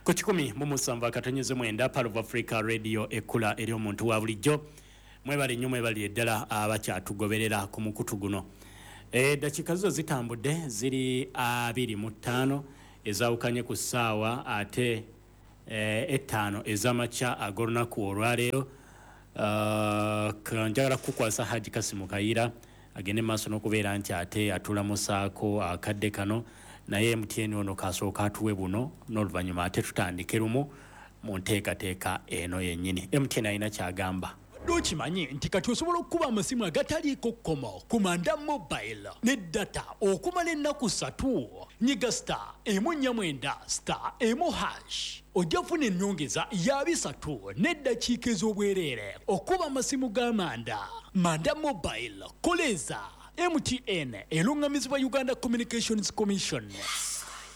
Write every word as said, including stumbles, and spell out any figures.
ku kikumi mu musanvu akatonyezo mwenda Part of Africa Radio ekula eri omuntu wa bulijjo mwebali nnyo mwebali eddala abakyatugoberera ku mukutu guno. E, dakika zo zitambudde ziri abiri mu ttaano ezawukanye ku ssaawa ate e, ettaano ez'amakya ag'olunaku olwaleero. Uh, njagala kukwasa Haji Kasimu Kayira agende maaso n'okubeera nti ate atula musaako akadde kano naye M T N ono kasooka atuwe buno n'oluvannyuma ate tutandike lumu mu nteekateeka eno yennyini. M T N alina kyagamba. Dokimanyi nti kati osobola okuba amasimu agataliiko kkomo ku Manda Mobile ne data okumala ennaku ssatu. Nyiga star emu nnya mwenda star emu hash ojja funa ennyongeza ya bisatu n'eddakiika ez'obwereere okuba amasimu ga Manda. Manda Mobile koleza M T N elungamizibwa Uganda Communications Commission.